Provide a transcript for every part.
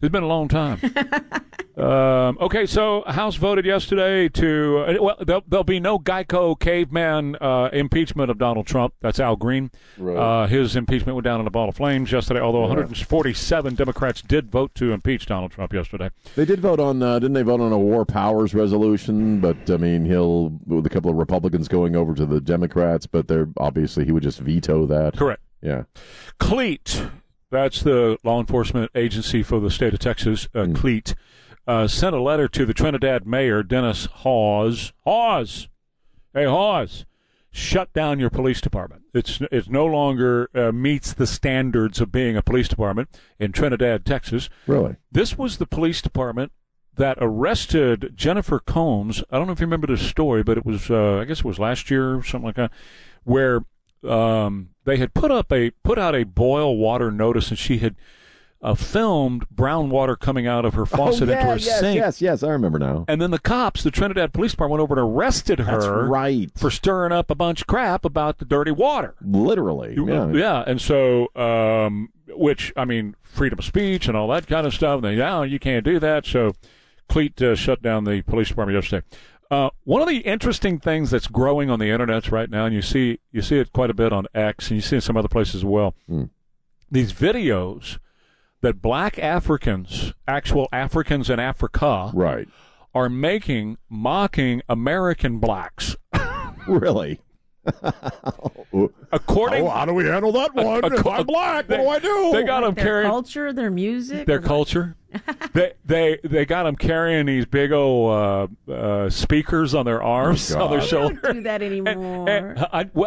It's been a long time. Okay, so House voted yesterday there'll be no Geico caveman impeachment of Donald Trump. That's Al Green. Right. His impeachment went down in a ball of flames yesterday, although 147 Democrats did vote to impeach Donald Trump yesterday. They did vote on, didn't they vote on a war powers resolution? But, I mean, with a couple of Republicans going over to the Democrats, but he would just veto that. Correct. Yeah. CLEAT, that's the law enforcement agency for the state of Texas, CLEAT, sent a letter to the Trinidad mayor, Dennis Hawes. Hey, Hawes, shut down your police department. It's no longer meets the standards of being a police department in Trinidad, Texas. Really? This was the police department that arrested Jennifer Combs. I don't know if you remember this story, but it was, I guess it was last year or something like that, where they had put out a boil water notice, and she had filmed brown water coming out of her faucet into her sink. Yes, I remember now. And then the Trinidad Police Department, went over and arrested her. That's right. For stirring up a bunch of crap about the dirty water. Literally. Yeah. And so, which, I mean, freedom of speech and all that kind of stuff. And you can't do that. So CLEAT shut down the police department yesterday. One of the interesting things that's growing on the internet right now, and you see it quite a bit on X, and you see it in some other places as well, these videos that black Africans, actual Africans in Africa, right, are mocking American blacks. Really? How do we handle that one? If I'm black, what do I do? They got them carrying their culture, their music, their culture. they got them carrying these big old speakers on their arms, on their shoulders. Don't do that anymore.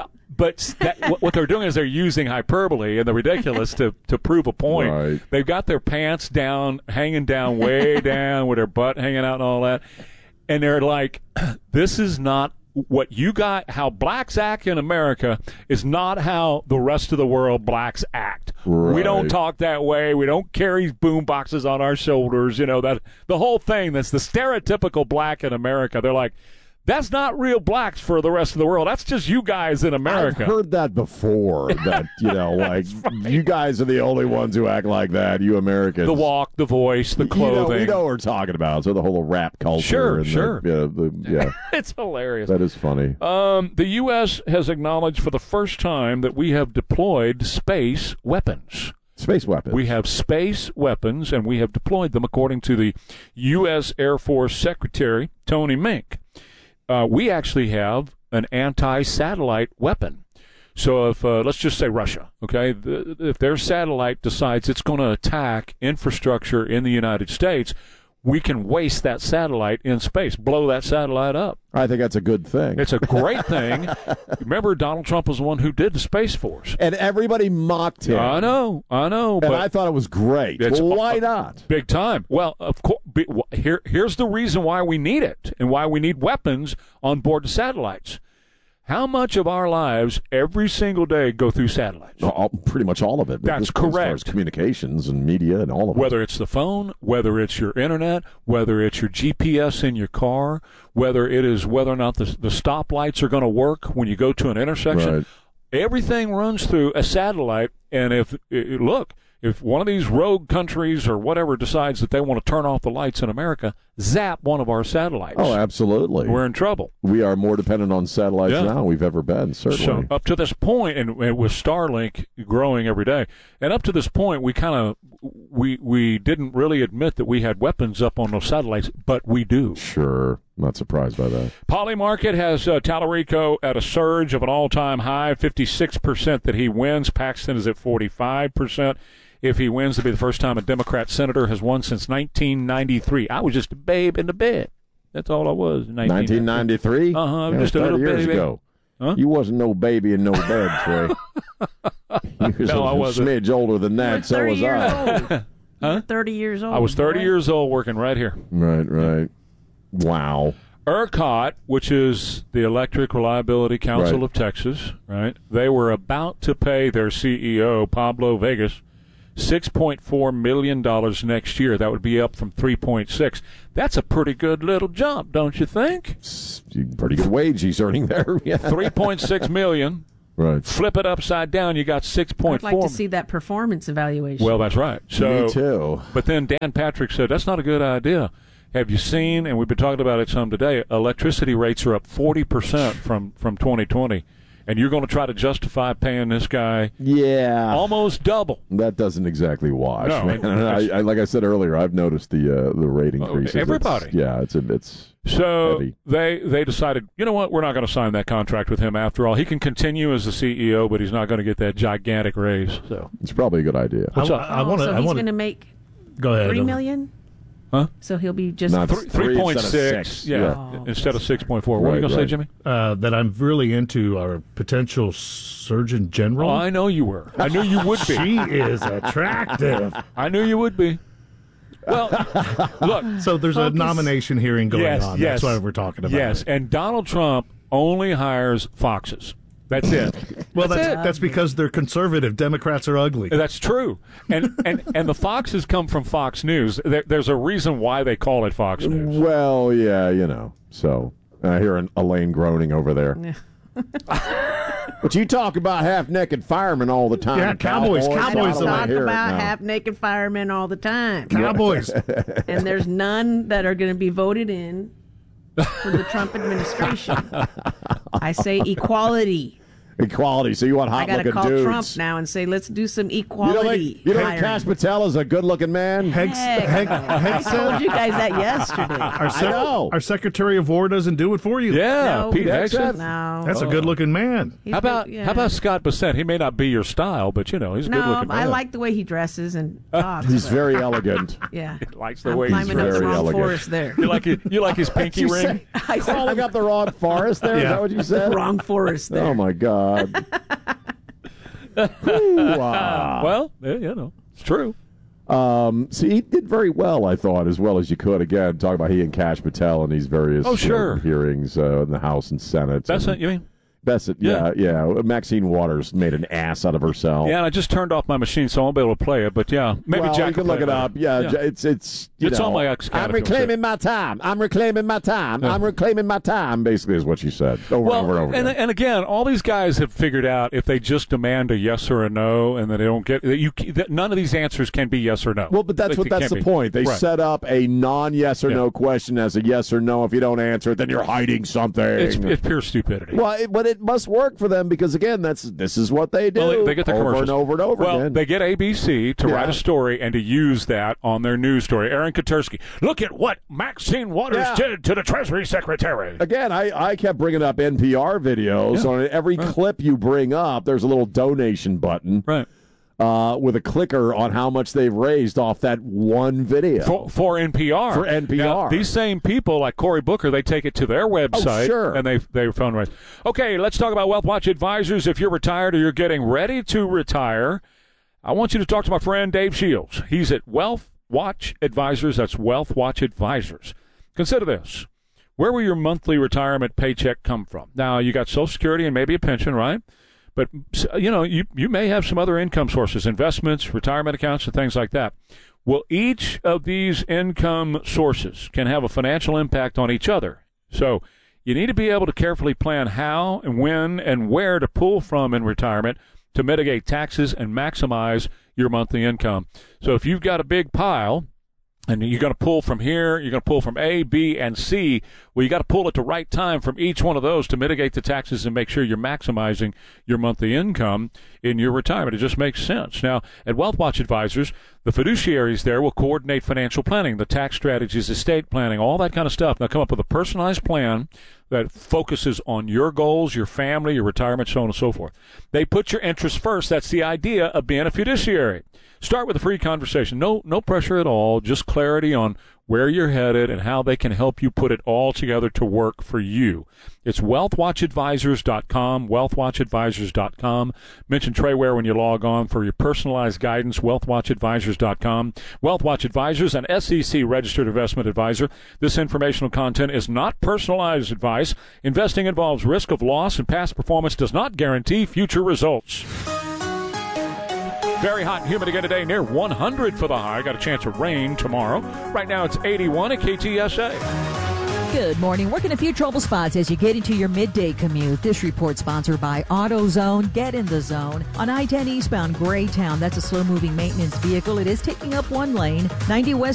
What they're doing is they're using hyperbole and the ridiculous to prove a point. Right. They've got their pants down, hanging down, way down, with their butt hanging out and all that, and they're like, "This is not." What you got, how blacks act in America is not how the rest of the world blacks act. Right. We don't talk that way. We don't carry boom boxes on our shoulders. That the whole thing. That's the stereotypical black in America. They're like, that's not real blacks for the rest of the world. That's just you guys in America. I've heard that before. That like you guys are the only ones who act like that. You Americans. The walk, the voice, the clothing. You know what we're talking about. So the whole rap culture. Sure. Yeah. It's hilarious. That is funny. The U.S. has acknowledged for the first time that we have deployed space weapons. Space weapons. We have space weapons, and we have deployed them, according to the U.S. Air Force Secretary, Tony Mink. We actually have an anti-satellite weapon. So if, let's just say Russia, okay, if their satellite decides it's going to attack infrastructure in the United States, we can waste that satellite in space, blow that satellite up. I think that's a good thing. It's a great thing. Remember, Donald Trump was the one who did the Space Force. And everybody mocked him. I know. And but I thought it was great. Why not? Big time. Well, of course, here's the reason why we need it and why we need weapons on board the satellites. How much of our lives every single day go through satellites? Pretty much all of it. That's correct. As far as communications and media and all of it. Whether it's the phone, whether it's your internet, whether it's your GPS in your car, whether or not the stoplights are going to work when you go to an intersection. Right. Everything runs through a satellite, and if one of these rogue countries or whatever decides that they want to turn off the lights in America, zap one of our satellites. Oh, absolutely. We're in trouble. We are more dependent on satellites now than we've ever been, certainly. So up to this point, and with Starlink growing every day, and up to this point, we didn't really admit that we had weapons up on those satellites, but we do. Sure. Not surprised by that. Polymarket has Tallarico at a surge of an all-time high, 56% that he wins. Paxton is at 45%. If he wins, it'll be the first time a Democrat senator has won since 1993. I was just a babe in the bed. That's all I was. 1993? I was just a little years baby. Ago. Huh? You wasn't no baby in no bed, Trey. No, I wasn't. A smidge older than that, so was I. Huh? 30 years old. I was 30 years old working right here. Right. Wow. ERCOT, which is the Electric Reliability Council of Texas, right? They were about to pay their CEO, Pablo Vegas, $6.4 million next year. That would be up from $3.6. That's a pretty good little jump, don't you think? Pretty good wage he's earning there. Yeah. $3.6 million Right. Flip it upside down, you got 6.4. I'd like to see that performance evaluation. Well, that's right. So, Me too. But then Dan Patrick said, that's not a good idea. Have you seen, and we've been talking about it some today, electricity rates are up 40% from 2020, and you're going to try to justify paying this guy almost double. That doesn't exactly wash. No, man. I like I said earlier, I've noticed the rate increases. Everybody. It's so heavy. they decided, you know what, we're not going to sign that contract with him after all. He can continue as the CEO, but he's not going to get that gigantic raise. So it's probably a good idea. What's up? So he's going to make Go ahead. $3 million? Huh? So he'll be just Not 3.6. Yeah, instead of 6.4. What were you going to say, Jimmy? That I'm really into our potential Surgeon General. Oh, I know you were. I knew you would be. She is attractive. I knew you would be. Well, look. So there's a nomination hearing going on. Yes. That's why we're talking about Yes, it. and Donald Trump only hires foxes. That's it. Well, that's because they're conservative. Democrats are ugly. That's true. And the foxes come from Fox News. There's a reason why they call it Fox News. Well, yeah, So I hear Elaine groaning over there. But you talk about half-naked firemen all the time. Yeah, cowboys. I don't Cowboys. talk about half-naked firemen all the time. Cowboys. And there's none that are going to be voted in for the Trump administration. I say equality. Equality. So you want I got hot-looking to call dudes. Trump now and say, let's do some equality. You don't think hiring. Kash Patel is a good-looking man? Heck, I told you guys that yesterday. I know. Our Secretary of War doesn't do it for you. Yeah, No, Pete that's Hegseth. No. That's a good-looking man. He's How about good, yeah. how about Scott Bassett? He may not be your style, but he's a No, good-looking man. I like the way he dresses and talks. He's but, very elegant. yeah. He likes the I'm way he's climbing up the very wrong elegant. forest there. You like his pinky You ring? say- I said Crawling up the wrong forest there? Is Yeah. that what you said? wrong forest there. Oh, my God. Ooh-ah. Well, it's true. See, he did very well, I thought, as well as you could. Again, talk about he and Kash Patel in these various hearings in the House and Senate. That's it, you mean? That's it. Yeah. Maxine Waters made an ass out of herself. Yeah, and I just turned off my machine, so I won't be able to play it. But yeah, maybe well, Jack you can will look play it up. Yeah, it's It's on my ex. I'm reclaiming my time. I'm reclaiming my time. I'm reclaiming my time. Basically, is what she said over and over and over again. And again, all these guys have figured out if they just demand a yes or a no, and that they don't get that none of these answers can be yes or no. Well, but that's the point. They set up a non-yes or no question as a yes or no. If you don't answer it, then you're hiding something. It's pure stupidity. Well, but it must work for them because again, this is what they do. Well, they get the over commercials and over and over well, again. they get ABC to write a story and to use that on their news story. Aaron Katursky, look at what Maxine Waters did to the Treasury Secretary. Again, I kept bringing up NPR videos. On every clip you bring up, there's a little donation button. Right. With a clicker on how much they've raised off that one video. For NPR. For NPR. Now, these same people, like Cory Booker, they take it to their website. And they phone raise. Okay, let's talk about Wealth Watch Advisors. If you're retired or you're getting ready to retire, I want you to talk to my friend Dave Shields. He's at Wealth Watch Advisors. That's Wealth Watch Advisors. Consider this. Where will your monthly retirement paycheck come from? Now, you got Social Security and maybe a pension, right? But, you may have some other income sources, investments, retirement accounts, and things like that. Well, each of these income sources can have a financial impact on each other. So you need to be able to carefully plan how and when and where to pull from in retirement to mitigate taxes and maximize your monthly income. So if you've got a big pile, and you're going to pull from here, you're going to pull from A, B, and C. Well, you got to pull at the right time from each one of those to mitigate the taxes and make sure you're maximizing your monthly income in your retirement. It just makes sense. Now, at Wealth Watch Advisors, the fiduciaries there will coordinate financial planning, the tax strategies, estate planning, all that kind of stuff. They'll come up with a personalized plan that focuses on your goals, your family, your retirement, so on and so forth. They put your interests first. That's the idea of being a fiduciary. Start with a free conversation. No pressure at all. Just clarity on where you're headed and how they can help you put it all together to work for you. It's wealthwatchadvisors.com, wealthwatchadvisors.com. Mention Trey Ware when you log on for your personalized guidance, wealthwatchadvisors.com. Wealth Watch Advisors, an SEC registered investment advisor. This informational content is not personalized advice. Investing involves risk of loss, and past performance does not guarantee future results. Very hot and humid again today, near 100 for the high. Got a chance of rain tomorrow. Right now it's 81 at KTSA. Good morning. Working a few trouble spots as you get into your midday commute. This report sponsored by AutoZone. Get in the zone. On I-10 eastbound Greytown, that's a slow-moving maintenance vehicle. It is taking up one lane. 90 west